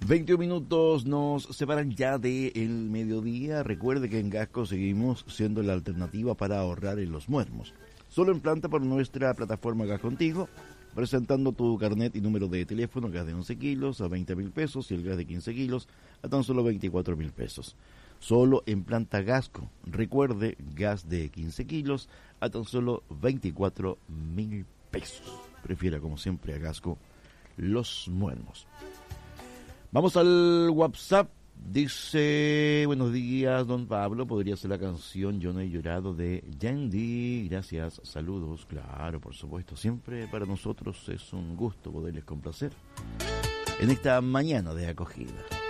21 minutos nos separan ya del mediodía. Recuerde que en Gasco seguimos siendo la alternativa para ahorrar en los muermos. Solo en planta por nuestra plataforma Gas Contigo, presentando tu carnet y número de teléfono. Gas de 11 kilos a 20.000 pesos y el gas de 15 kilos a tan solo 24.000 pesos. Solo en planta Gasco. Recuerde, gas de 15 kilos a tan solo 24.000 pesos. Prefiera, como siempre, a Gasco los muermos. Vamos al WhatsApp. Dice, buenos días, don Pablo. Podría ser la canción Yo no he llorado de Yandy. Gracias, saludos. Claro, por supuesto. Siempre para nosotros es un gusto poderles complacer en esta mañana de acogida.